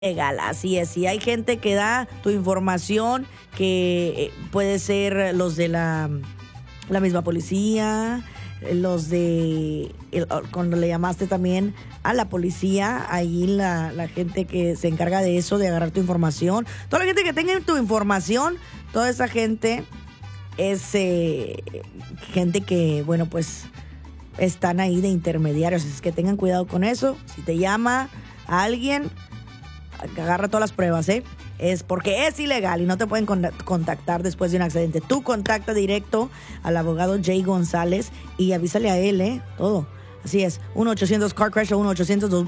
Legal, así es. Si hay gente que da tu información, que puede ser los de la misma policía, los de cuando le llamaste también a la policía, ahí la gente que se encarga de eso, de agarrar tu información, toda la gente que tenga tu información, toda esa gente es gente que, bueno, pues están ahí de intermediarios, es que tengan cuidado con eso. Si te llama a alguien, agarra todas las pruebas, es porque es ilegal y no te pueden contactar después de un accidente. Tú contacta directo al abogado Jay González y avísale a él, todo. Así es, 1-800-CAR-CRASH o 1-800-220